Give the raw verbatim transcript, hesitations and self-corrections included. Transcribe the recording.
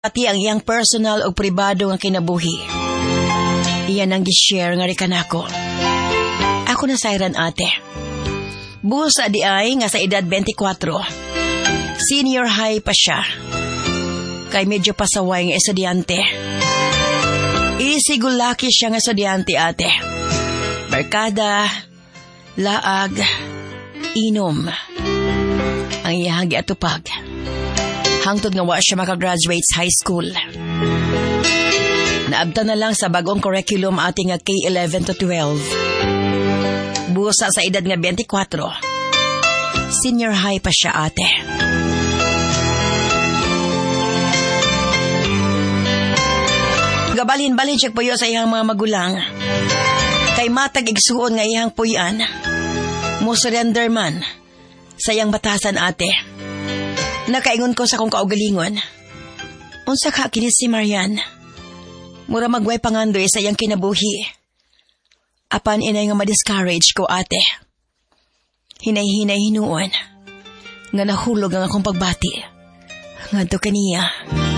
pati ang iyang personal o pribado nga kinabuhi. Iyan ang gi-share nga rikan ako. Ako na sayran ate. Busa di ay nga sa edad twenty-four. Senior high pa siya. Kay medyo pasaway nga estudyante. Isigulaki siya nga estudyante ate. Barkada, laag, inom. Ang iyang giatupag. Hangtod nga wa siya makagraduate sa high school. Naabta na lang sa bagong curriculum ating nga K eleven to twelve. Busa sa edad nga twenty-four. Senior high pa siya ate. Gabalin-balin siya puyo sa iyang mga magulang. Kay matag igsuon nga iyang puyan. Mo surrender man sa iyang batasan ate. Nakaingon ko sa kong kaugalingon. Unsa ka kini si Marian? Mura magway pangandoy sa iyang kinabuhi. Apan inay nga ma-discourage ko ate. Hinay-hinay hinuon. Nga nahulog ang akong pagbati. Ngadto kaniya.